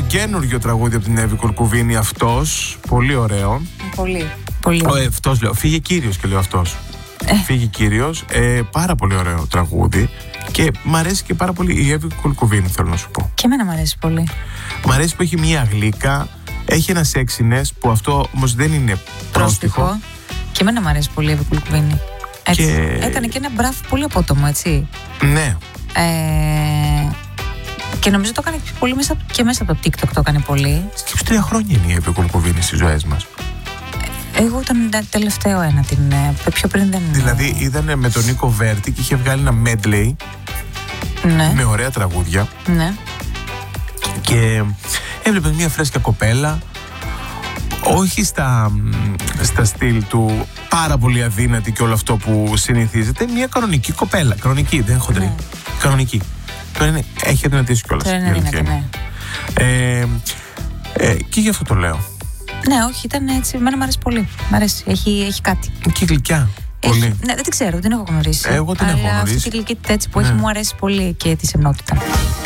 Ολοκένουργιο τραγούδι από την Εύη Κουρκουβίνη αυτός. Πολύ ωραίο. Πολύ. Αυτός λέω. Φύγε Κύριος και λέω αυτός. Φύγε Κύριος. Πάρα πολύ ωραίο τραγούδι. Και μ' αρέσει και πάρα πολύ η Εύη Κουρκουβίνη, θέλω να σου πω. Και εμένα μ' αρέσει πολύ. Μ' αρέσει που έχει μια γλύκα. Έχει ένα sexiness που αυτό όμως δεν είναι πρόστιχο. Και εμένα μ' αρέσει πολύ η Εύη Κουρκουβίνη. Έκανε και ένα μπραφ πολύ απότομο, έτσι. Ναι. Και νομίζω το έκανε πολύ μέσα από το TikTok το έκανε πολύ. Σκέψου 3 χρόνια είναι η Εύη Κουρκουβίνη στις ζωές μας. Εγώ ήταν τελευταίο ένα, πιο πριν δεν. Δηλαδή είδανε με τον Νίκο Βέρτη και είχε βγάλει ένα medley. Ναι. Με ωραία τραγούδια. Ναι. Και έβλεπε μια φρέσκια κοπέλα. Όχι στα στυλ του πάρα πολύ αδύνατη και όλο αυτό που συνηθίζεται. Μια κανονική κοπέλα. Κανονική, δεν χοντρή. Ναι. Κανονική. Τώρα έχει αδυνατήσει κιόλας. Τώρα είναι αδυνατή, ναι. Και γι' αυτό το λέω. Ναι, όχι, ήταν έτσι. Εμένα μου αρέσει πολύ. Μ' αρέσει. Έχει κάτι. Και γλυκιά. Πολύ. Ναι, δεν την ξέρω, δεν έχω γνωρίσει. Εγώ την έχω γνωρίσει. Αυτή τη γλυκύτητα έτσι που έχει μου αρέσει πολύ και τη ενότητα.